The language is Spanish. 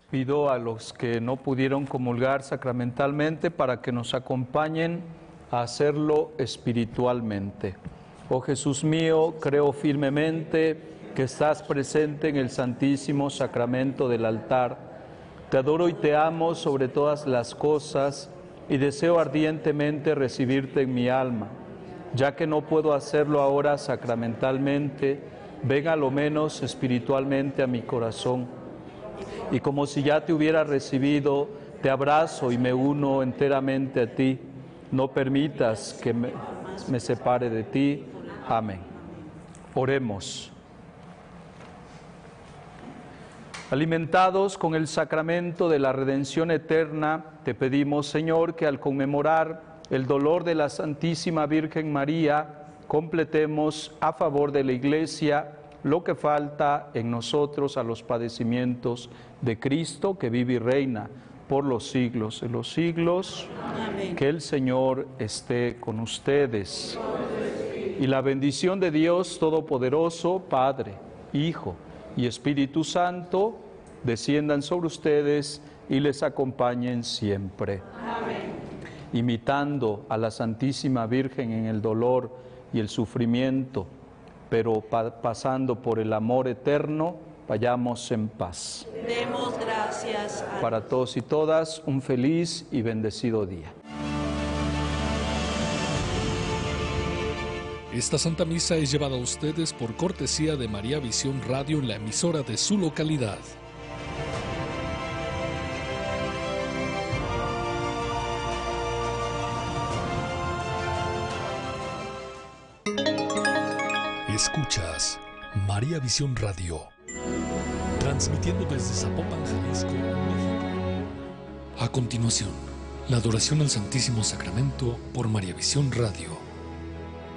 Pido a los que no pudieron comulgar sacramentalmente para que nos acompañen a hacerlo espiritualmente. Oh Jesús mío, creo firmemente que estás presente en el Santísimo Sacramento del altar. Te adoro y te amo sobre todas las cosas y deseo ardientemente recibirte en mi alma. Ya que no puedo hacerlo ahora sacramentalmente, ven a lo menos espiritualmente a mi corazón. Y como si ya te hubiera recibido, te abrazo y me uno enteramente a ti. No permitas que me separe de ti. Amén. Oremos. Alimentados con el sacramento de la redención eterna, te pedimos, Señor, que al conmemorar el dolor de la Santísima Virgen María, completemos a favor de la Iglesia lo que falta en nosotros a los padecimientos de Cristo, que vive y reina por los siglos de los siglos. Amén. Que el Señor esté con ustedes. Y la bendición de Dios Todopoderoso, Padre, Hijo y Espíritu Santo, desciendan sobre ustedes y les acompañen siempre. Amén. Imitando a la Santísima Virgen en el dolor y el sufrimiento, pero pasando por el amor eterno, vayamos en paz. Demos gracias a Para todos y todas, un feliz y bendecido día. Esta Santa Misa es llevada a ustedes por cortesía de María Visión Radio en la emisora de su localidad. Escuchas María Visión Radio, transmitiendo desde Zapopan, Jalisco, México. A continuación, la adoración al Santísimo Sacramento por María Visión Radio.